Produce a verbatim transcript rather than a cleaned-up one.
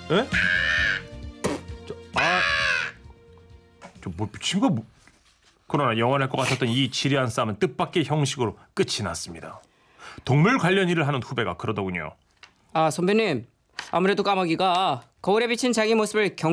에? 저, 아, 저 뭐 미친 거 뭐? 그러나 영원할 것 같았던 이 지리한 싸움은 뜻밖의 형식으로 끝이 났습니다. 동물 관련 일을 하는 후배가 그러더군요. 아 선배님, 아무래도 까마귀가 거울에 비친 자기 모습을 경